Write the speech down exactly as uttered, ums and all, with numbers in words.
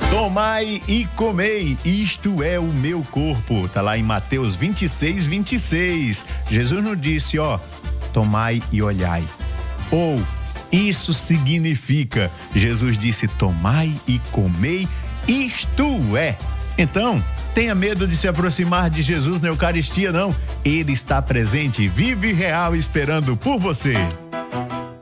Tomai e comei, isto é o meu corpo. Tá lá em Mateus vinte e seis, vinte e seis. Jesus não disse, ó, tomai e olhai. Ou, isso significa. Jesus disse, tomai e comei, isto é. Então, tenha medo de se aproximar de Jesus na Eucaristia, não. Ele está presente, vive e real, esperando por você.